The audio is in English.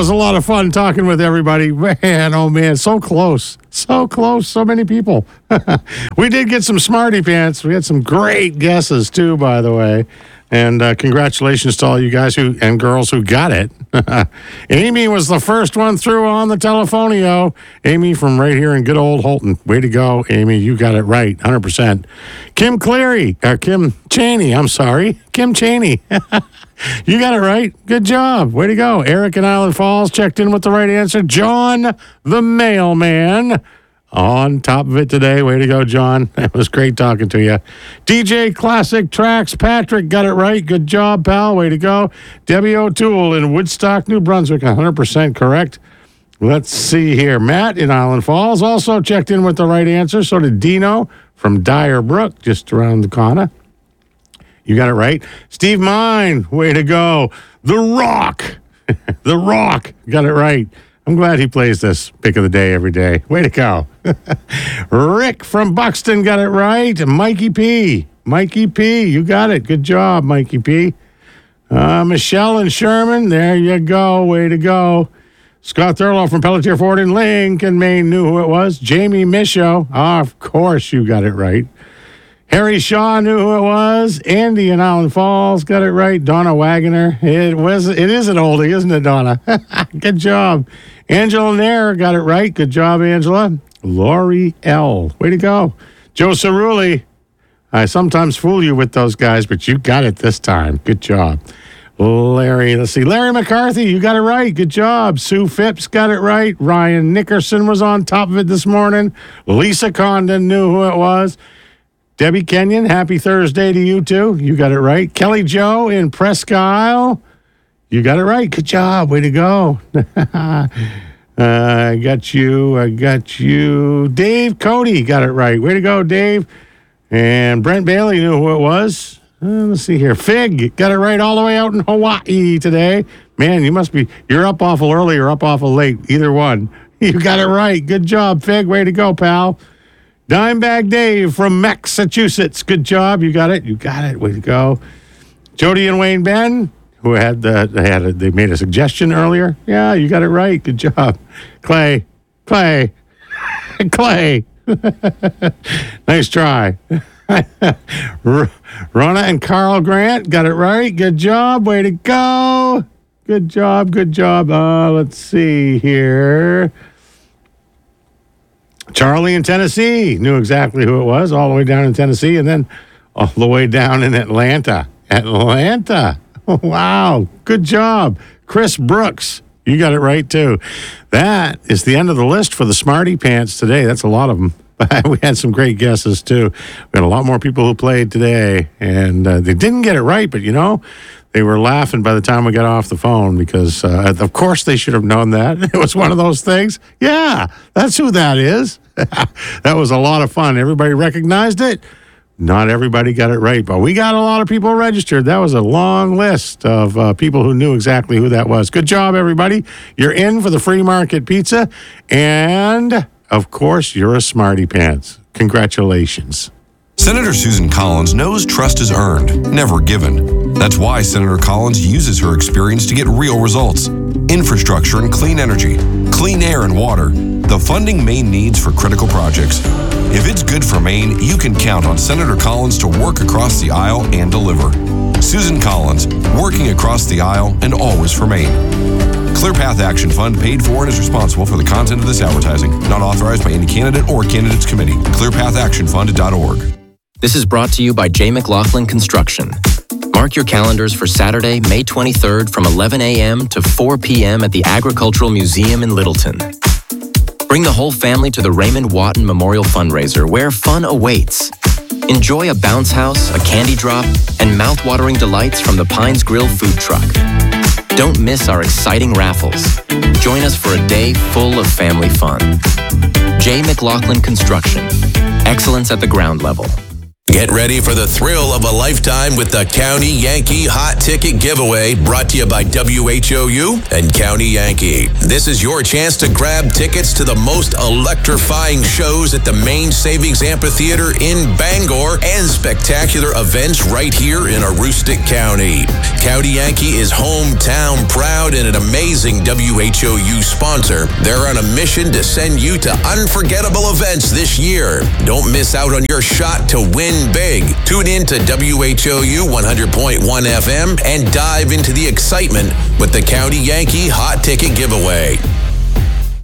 was a lot of fun talking with everybody. Man, oh man, so close. So close, so many people. We did get some Smarty Pants. We had some great guesses, too, by the way. And congratulations to all you guys and girls who got it. Amy was the first one through on the telephonio. Amy from right here in good old Holton. Way to go, Amy. You got it right, 100%. Kim Cheney, I'm sorry. Kim Cheney. You got it right. Good job. Way to go. Eric in Island Falls checked in with the right answer. John, the mailman, on top of it today. Way to go, John. It was great talking to you. DJ Classic Tracks, Patrick got it right. Good job, pal. Way to go. Debbie O'Toole in Woodstock, New Brunswick, 100% correct. Let's see here. Matt in Island Falls also checked in with the right answer. So did Dino from Dyer Brook, just around the corner. You got it right. Steve Mine, way to go. The Rock. The Rock, got it right. I'm glad he plays this pick of the day every day. Way to go. Rick from Buxton got it right. Mikey P, you got it. Good job, Mikey P. Michelle and Sherman, there you go. Way to go. Scott Thurlow from Pelletier Ford in Lincoln, Maine knew who it was. Jamie Michaud, of course you got it right. Harry Shaw knew who it was. Andy in Island Falls got it right. Donna Wagoner. It is an oldie, isn't it, Donna? Good job. Angela Nair got it right. Good job, Angela. Lori L. Way to go. Joe Cerulli. I sometimes fool you with those guys, but you got it this time. Good job. Larry McCarthy, you got it right. Good job. Sue Phipps got it right. Ryan Nickerson was on top of it this morning. Lisa Condon knew who it was. Debbie Kenyon, happy Thursday to you, too. You got it right. Kelly Joe in Presque Isle. You got it right. Good job. Way to go. I got you. Dave Cody got it right. Way to go, Dave. And Brent Bailey knew who it was. Let's see here. Fig got it right all the way out in Hawaii today. Man, you're up awful early or up awful late. Either one. You got it right. Good job, Fig. Way to go, pal. Dimebag Dave from Massachusetts. Good job. You got it. Way to go. Jody and Wayne Ben, who they made a suggestion earlier. Yeah, you got it right. Good job. Clay. Nice try. Rona and Carl Grant got it right. Good job. Way to go. Good job. Let's see here. Charlie in Tennessee knew exactly who it was, all the way down in Tennessee, and then all the way down in Atlanta. Wow. Good job. Chris Brooks, you got it right, too. That is the end of the list for the Smarty Pants today. That's a lot of them. We had some great guesses, too. We had a lot more people who played today, and they didn't get it right, but, they were laughing by the time we got off the phone because, of course, they should have known that. It was one of those things. Yeah, that's who that is. That was a lot of fun. Everybody recognized it. Not everybody got it right, but we got a lot of people registered. That was a long list of people who knew exactly who that was. Good job, everybody. You're in for the free market pizza. And, of course, you're a Smarty Pants. Congratulations. Senator Susan Collins knows trust is earned, never given. That's why Senator Collins uses her experience to get real results. Infrastructure and clean energy, clean air and water, the funding Maine needs for critical projects. If it's good for Maine, you can count on Senator Collins to work across the aisle and deliver. Susan Collins, working across the aisle and always for Maine. ClearPath Action Fund paid for and is responsible for the content of this advertising. Not authorized by any candidate or candidates committee. ClearPathActionFund.org. This is brought to you by J. McLaughlin Construction. Mark your calendars for Saturday, May 23rd from 11 a.m. to 4 p.m. at the Agricultural Museum in Littleton. Bring the whole family to the Raymond Watton Memorial Fundraiser, where fun awaits. Enjoy a bounce house, a candy drop, and mouth-watering delights from the Pines Grill food truck. Don't miss our exciting raffles. Join us for a day full of family fun. J. McLaughlin Construction. Excellence at the ground level. Get ready for the thrill of a lifetime with the County Yankee Hot Ticket Giveaway, brought to you by WHOU and County Yankee. This is your chance to grab tickets to the most electrifying shows at the Main Savings Amphitheater in Bangor and spectacular events right here in Aroostook County. County Yankee is hometown proud and an amazing WHOU sponsor. They're on a mission to send you to unforgettable events this year. Don't miss out on your shot to win big. Tune in to WHOU 100.1 FM and dive into the excitement with the County Yankee Hot Ticket Giveaway.